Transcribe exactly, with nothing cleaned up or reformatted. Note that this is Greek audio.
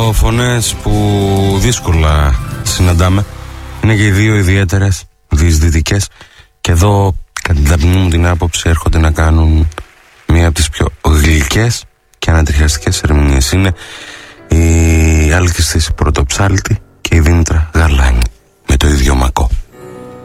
Φωνές που δύσκολα συναντάμε. Είναι και οι δύο ιδιαίτερες, διεισδυτικές. Και εδώ, κατά την ταπεινή μου την άποψη, έρχονται να κάνουν μία από τις πιο γλυκές και ανατριχιαστικές ερμηνείες. Είναι η Άλκης της Πρωτοψάλτη και η Δήμητρα Γαλάνη.